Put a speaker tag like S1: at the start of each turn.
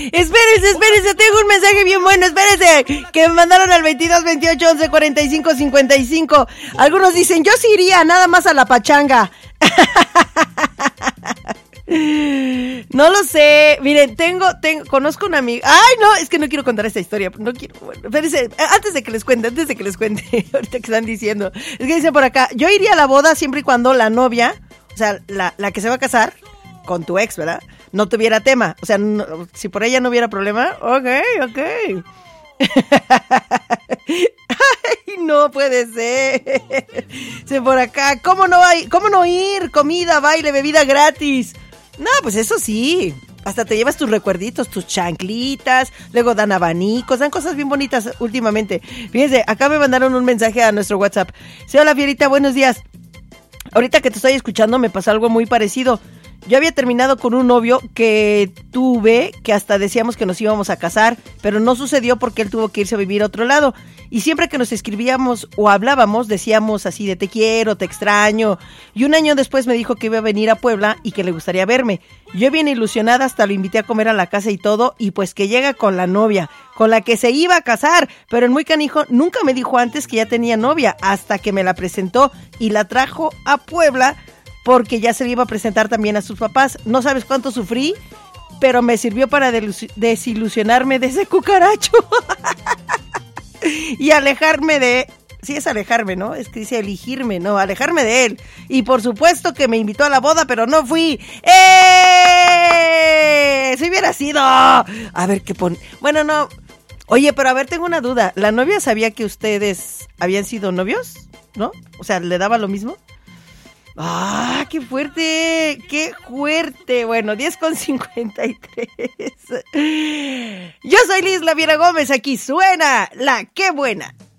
S1: Espérese, tengo un mensaje bien bueno, espérese, que me mandaron al 22 28 11 45 55. Algunos dicen, yo sí iría nada más a la pachanga. No lo sé, miren, conozco una amiga. Ay, no, es que no quiero contar esta historia, no quiero, bueno, espérense, antes de que les cuente, ahorita que están diciendo, es que dice por acá, yo iría a la boda siempre y cuando la novia, o sea, la que se va a casar con tu ex, ¿verdad? No tuviera tema, o sea, no, si por ella no hubiera problema, ok. Ay, no puede ser. Se por acá, ¿cómo no ir? Comida, baile, bebida gratis. No, pues eso sí. Hasta te llevas tus recuerditos, tus chanclitas, luego dan abanicos, dan cosas bien bonitas últimamente. Fíjense, acá me mandaron un mensaje a nuestro WhatsApp. Sí, hola Fierita, buenos días. Ahorita que te estoy escuchando me pasó algo muy parecido. Yo había terminado con un novio que tuve, que hasta decíamos que nos íbamos a casar, pero no sucedió porque él tuvo que irse a vivir a otro lado. Y siempre que nos escribíamos o hablábamos, decíamos así de te quiero, te extraño. Y un año después me dijo que iba a venir a Puebla y que le gustaría verme. Yo bien ilusionada, hasta lo invité a comer a la casa y todo, y pues que llega con la novia, con la que se iba a casar. Pero el muy canijo nunca me dijo antes que ya tenía novia, hasta que me la presentó y la trajo a Puebla, porque ya se le iba a presentar también a sus papás. No sabes cuánto sufrí, pero me sirvió para desilusionarme de ese cucaracho. Y alejarme de... Sí es alejarme, ¿no? Es que dice elegirme, no, alejarme de él. Y por supuesto que me invitó a la boda, pero no fui. Si hubiera sido... A ver qué pone... Bueno, no... Oye, pero a ver, tengo una duda. ¿La novia sabía que ustedes habían sido novios? ¿No? O sea, ¿le daba lo mismo? ¡Ah, qué fuerte! ¡Qué fuerte! Bueno, 10:53. Yo soy Liz La Viera Gómez, aquí suena La Qué Buena.